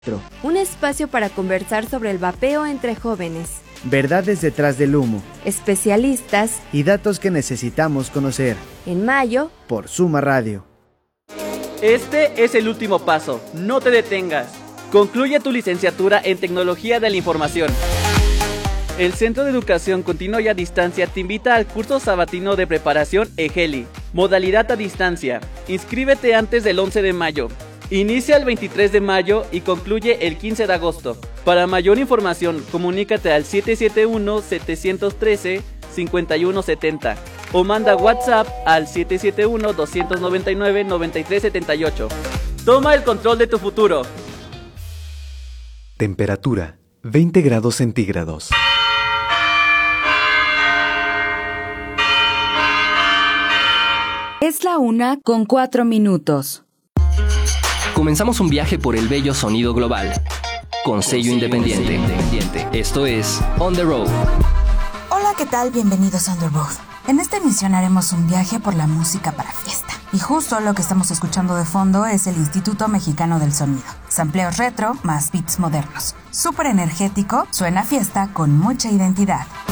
Un espacio para conversar sobre el vapeo entre jóvenes. Verdades detrás del humo. Especialistas. Y datos que necesitamos conocer. En mayo. Por Suma Radio. Este es el último paso. No te detengas. Concluye tu licenciatura en Tecnología de la Información. El Centro de Educación Continua y a Distancia te invita al curso sabatino de preparación EGELI. Modalidad a distancia. Inscríbete antes del 11 de mayo. Inicia el 23 de mayo y concluye el 15 de agosto. Para mayor información, comunícate al 771-713-5170 o manda WhatsApp al 771-299-9378. Toma el control de tu futuro. Temperatura 20 grados centígrados. Es la 1:04. Comenzamos un viaje por el bello sonido global, con sello independiente. Esto es On The Road. Hola, ¿qué tal? Bienvenidos a On The Road. En esta emisión haremos un viaje por la música para fiesta. Y justo lo que estamos escuchando de fondo es el Instituto Mexicano del Sonido. Sampleos retro más beats modernos. Súper energético, suena a fiesta con mucha identidad.